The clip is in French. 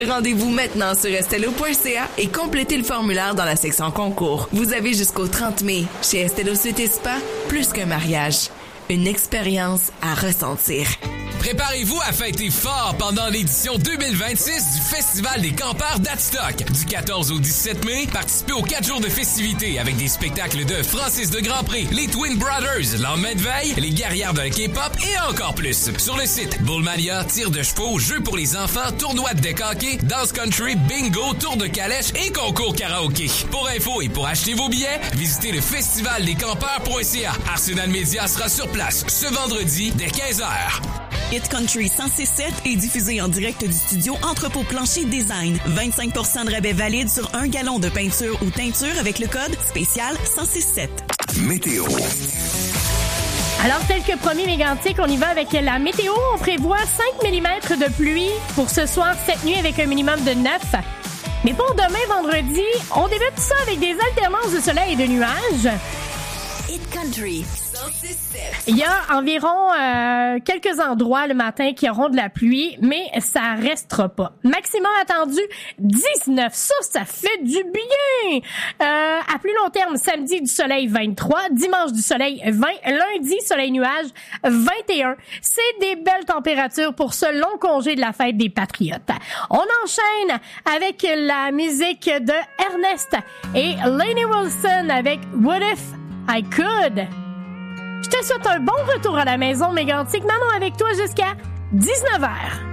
Rendez-vous maintenant sur estelo.ca et complétez le formulaire dans la section concours. Vous avez jusqu'au 30 mai. Chez Estelo Suite et Spa, plus qu'un mariage, une expérience à ressentir. Préparez-vous à fêter fort pendant l'édition 2026 du Festival des campeurs d'Adstock. Du 14 au 17 mai, participez aux 4 jours de festivités avec des spectacles de Francis de Grandpré, les Twin Brothers, Lendemain de veille, les guerrières de la K-pop et encore plus. Sur le site, Bullmania, tir de chevaux, jeux pour les enfants, tournoi de deck hockey, dance country, bingo, tour de calèche et concours karaoké. Pour info et pour acheter vos billets, visitez le festivaldescampeurs.ca. Arsenal Media sera sur place ce vendredi dès 15h. Hit Country 106.7 est diffusé en direct du studio Entrepôt Plancher Design. 25% de rabais valide sur 1 gallon de peinture ou teinture avec le code spécial 106.7. Météo. Alors, tel que promis, Mégantic, on y va avec la météo. On prévoit 5 mm de pluie pour ce soir, cette nuit, avec un minimum de 9. Mais pour demain, vendredi, on débute ça avec des alternances de soleil et de nuages. Hit Country. Il y a environ quelques endroits le matin qui auront de la pluie, mais ça restera pas. Maximum attendu 19. Ça fait du bien. À plus long terme, samedi du soleil 23, dimanche du soleil 20, lundi soleil nuage 21. C'est des belles températures pour ce long congé de la fête des Patriotes. On enchaîne avec la musique de Ernest et Lainey Wilson avec What If I Could. Je te souhaite un bon retour à la maison, Mégantic. Maman avec toi jusqu'à 19h.